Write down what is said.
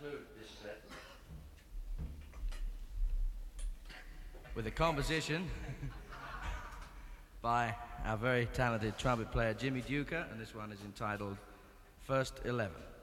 conclude this set with a composition by our very talented trumpet player Jimmy Duker, and this one is entitled First 11.